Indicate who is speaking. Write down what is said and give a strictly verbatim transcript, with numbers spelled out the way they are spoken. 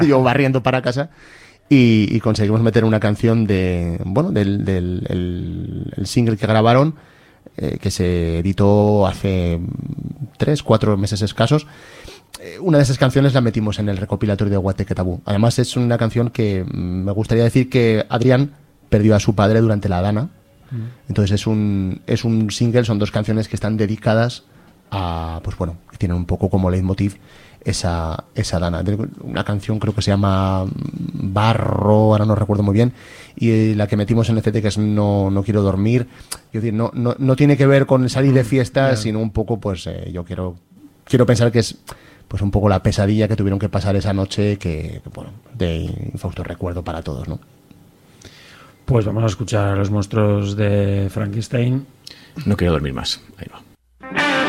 Speaker 1: yo barriendo para casa. Y, y conseguimos meter una canción de, bueno, del, del el, el single que grabaron, eh, que se editó hace tres, cuatro meses escasos. Eh, una de esas canciones la metimos en el recopilatorio de Guateque Tabú. Además es una canción que mm, me gustaría decir que Adrián perdió a su padre durante la Dana. Mm. Entonces es un, es un single, son dos canciones que están dedicadas a, pues bueno, que tienen un poco como leitmotiv esa, esa Dana. Una canción creo que se llama Barro, ahora no recuerdo muy bien, y la que metimos en el C T, que es No, no quiero dormir. Es decir, no, no, no tiene que ver con salir de fiesta, yeah. sino un poco, pues eh, yo quiero, quiero pensar que es pues un poco la pesadilla que tuvieron que pasar esa noche, que, que bueno, de infausto recuerdo para todos, ¿no?
Speaker 2: Pues vamos a escuchar a Los Monstruos de Frankenstein.
Speaker 3: No quiero dormir más. Ahí va.